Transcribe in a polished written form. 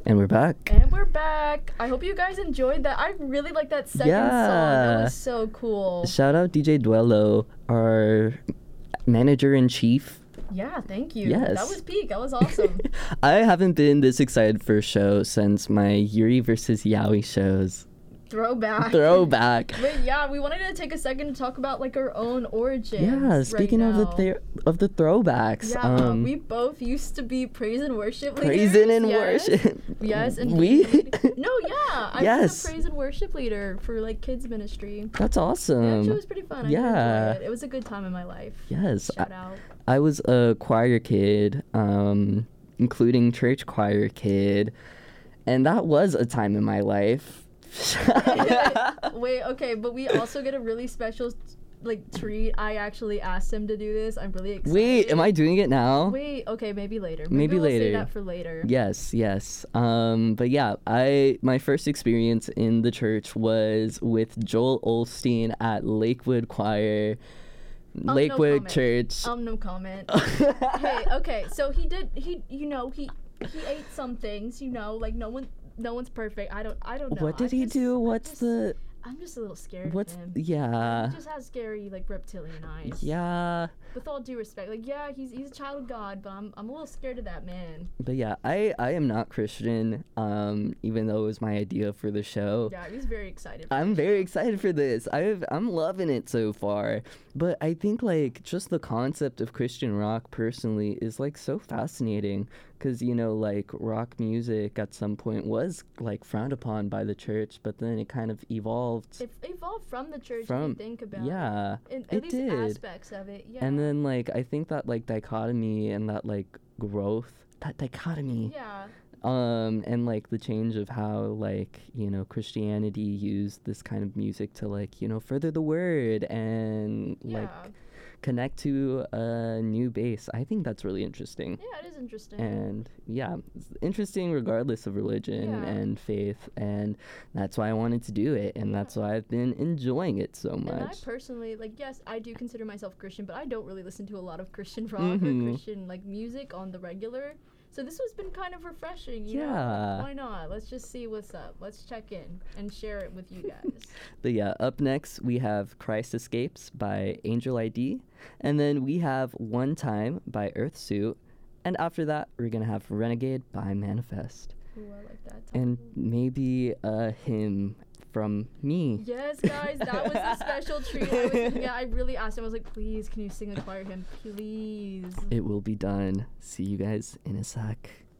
And we're back. And we're back. I hope you guys enjoyed that. I really like that second song. That was so cool. Shout out DJ Duello, our manager-in-chief. Yeah, thank you. Yes. That was peak. That was awesome. I haven't been this excited for a show since my Yuri versus Yaoi shows. Throwback. But yeah, we wanted to take a second to talk about like our own origins. Yeah, speaking of the throwbacks. Yeah, we both used to be praise and worship leaders. Praising and worship. Yes, and I was a praise and worship leader for like kids ministry. That's awesome. It actually was pretty fun. Yeah. I enjoyed it. It was a good time in my life. Yes. Shout out. I was a choir kid, including church choir kid, and that was a time in my life. Wait, okay, but we also get a really special treat. I actually asked him to do this. I'm really excited. Wait, am I doing it now? Wait, okay, maybe later. Maybe we'll later. Save that for later. Yes. But yeah, my first experience in the church was with Joel Olstein at Lakewood Choir. Lakewood Church. No comment. Hey, okay, so he ate some things, like no one's perfect. I don't know. What did he do? I'm just a little scared of him. Yeah. He just has scary reptilian eyes. Yeah. With all due respect, he's a child of God, but I'm a little scared of that man. But yeah, I am not Christian, even though it was my idea for the show. Yeah, he's very excited. I'm very excited for this. I'm loving it so far. But I think just the concept of Christian rock personally is so fascinating, because rock music at some point was frowned upon by the church, but then it kind of evolved. It evolved from the church. If you think about it. Yeah, at least did. Aspects of it. Yeah. And then I think that dichotomy and that growth, that dichotomy. Yeah. And the change of how Christianity used this kind of music to further the word and connect to a new base. I think that's really interesting. Yeah, it is interesting. And yeah, it's interesting regardless of religion and faith, and that's why I wanted to do it, and that's why I've been enjoying it so much. And I personally, yes, I do consider myself Christian, but I don't really listen to a lot of Christian rock or Christian music on the regular. So this has been kind of refreshing, you know? Why not? Let's just see what's up. Let's check in and share it with you guys. But yeah, up next we have Christ Escapes by Angel ID, and then we have One Time by Earthsuit, and after that we're gonna have Renegade by Manifest. Ooh, I like that title. And maybe a hymn from me. Yes, guys, that was a special treat. I really asked him. I was like, please, can you sing a choir hymn, please? It will be done. See you guys in a sec.